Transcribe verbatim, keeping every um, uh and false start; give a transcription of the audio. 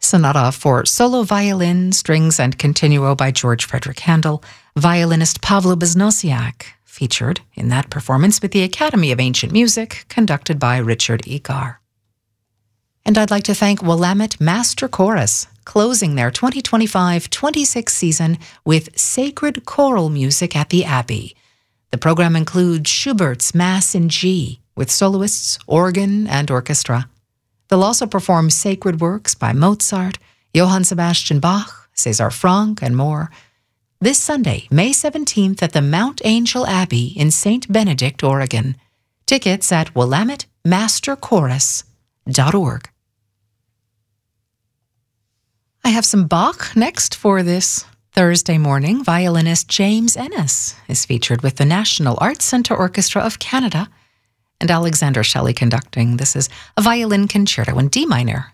Sonata for solo violin, strings, and continuo by George Frederick Handel. Violinist Pavlo Beznosiak featured in that performance with the Academy of Ancient Music, conducted by Richard Egar. And I'd like to thank Willamette Master Chorus, closing their twenty twenty-five twenty-six season with sacred choral music at the Abbey. The program includes Schubert's Mass in G, with soloists, organ, and orchestra. They'll also perform sacred works by Mozart, Johann Sebastian Bach, César Franck, and more. This Sunday, May seventeenth, at the Mount Angel Abbey in Saint Benedict, Oregon. Tickets at willamette master chorus dot org. I have some Bach next for this Thursday morning. Violinist James Ennis is featured with the National Arts Centre Orchestra of Canada and Alexander Shelley conducting. This is a violin concerto in D minor